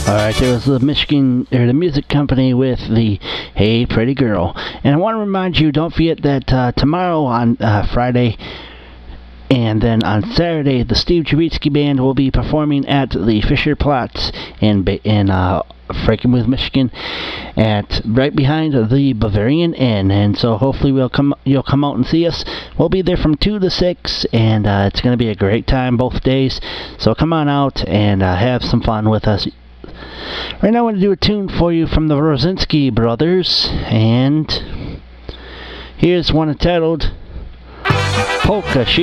Alright, there was the the music company with the Hey Pretty Girl. And I want to remind you, don't forget that tomorrow on Friday and then on Saturday, the Steve Jabitsky Band will be performing at the Fisher Platz in Frankenmuth, Michigan, at right behind the Bavarian Inn. And so hopefully you'll come out and see us. We'll be there from 2 to 6, and it's going to be a great time both days. So come on out and have some fun with us. Right now, I want to do a tune for you from the Rosinski Brothers, and here's one entitled Polka.